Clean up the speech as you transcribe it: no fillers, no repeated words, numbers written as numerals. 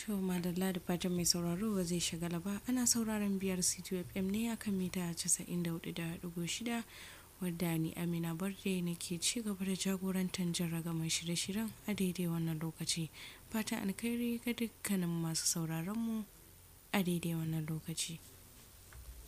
To madalla da fatan mai sauraro ba zai shagala ba ana sauraron biyar C2FM ne akan mita 94.6 wadda ni Amina Barde nake ci gaba da jagorantar jarragamar shirye-shiryen a daidai wannan lokaci. Fatan alkhairi ga dukkanin masu sauraron mu a daidai wannan lokaci.